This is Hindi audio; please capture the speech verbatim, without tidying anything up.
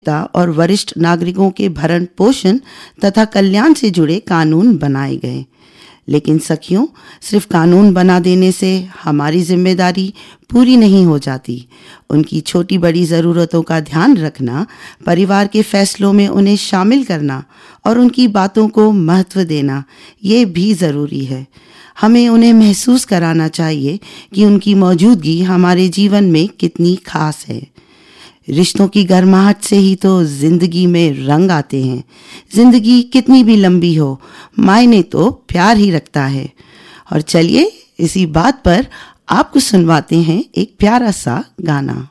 और वरिष्ठ नागरिकों के भरण पोषण तथा कल्याण से जुड़े कानून बनाए गए। लेकिन सखियों, सिर्फ कानून बना देने से हमारी जिम्मेदारी पूरी नहीं हो जाती। उनकी छोटी बड़ी ज़रूरतों का ध्यान रखना, परिवार के फैसलों में उन्हें शामिल करना और उनकी बातों को महत्व देना, ये भी ज़रूरी है। हमें उन्हें महसूस कराना चाहिए कि उनकी मौजूदगी हमारे जीवन में कितनी खास है। रिश्तों की गर्माहट से ही तो जिंदगी में रंग आते हैं। जिंदगी कितनी भी लंबी हो, मायने तो प्यार ही रखता है। और चलिए इसी बात पर आपको सुनवाते हैं एक प्यारा सा गाना।